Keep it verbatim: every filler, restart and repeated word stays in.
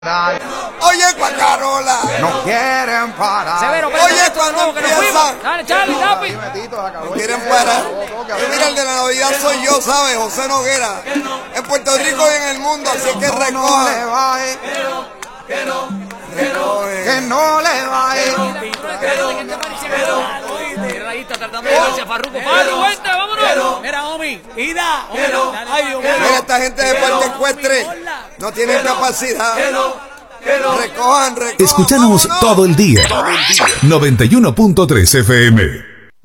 Oye, Guacarola, no quieren parar. Severo, oye, cuando empiezan, dale, Charlie, Tapi. no quieren parar. Y mira, el de la Navidad soy yo, ¿sabes? José Noguera. En Puerto Rico y en el mundo, así es que recojan. Que no le baje. Tratando de darse a Farruko. Farruko, vuelta, vámonos. Mira, Omi, Ida. Ay, Dios mío. Mira, esta gente de Parque Ecuestre no tienen capacidad. Recojan, recojan. Escúchanos todo el día. noventa y uno punto tres F M.